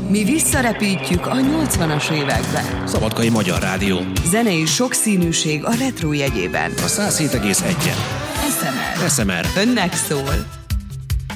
Mi visszarepítjük a 80-as évekbe. Szabadkai Magyar Rádió. Zenei sokszínűség a retro jegyében. A 107,1-en. SMR. Önnek szól.